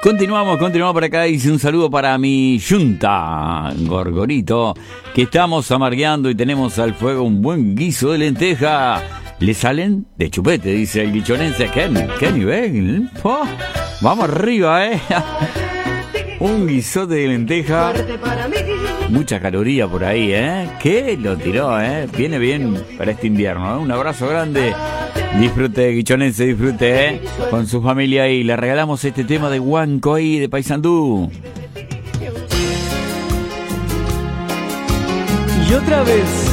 Continuamos por acá. Dice un saludo para mi yunta, Gorgorito, que estamos amargueando y tenemos al fuego un buen guiso de lenteja. Le salen de chupete, dice el guichonense. ¿Qué nivel? Oh, vamos arriba, Un guisote de lenteja. Mucha caloría por ahí, ¿Qué? Lo tiró, Viene bien para este invierno, Un abrazo grande. Disfrute, guichonense, disfrute, con su familia y le regalamos este tema de Huanco ahí, de Paysandú. Y otra vez